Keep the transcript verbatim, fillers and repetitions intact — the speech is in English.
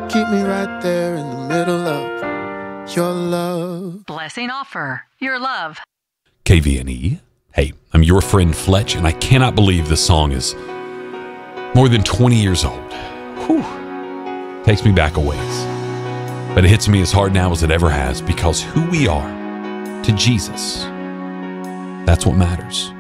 Keep me right there in the middle of your love. Blessing Offer, your love. K V N E. Hey, I'm your friend Fletch, and I cannot believe this song is more than twenty years old. Whew. Takes me back a ways. But it hits me as hard now as it ever has, because who we are to Jesus, that's what matters.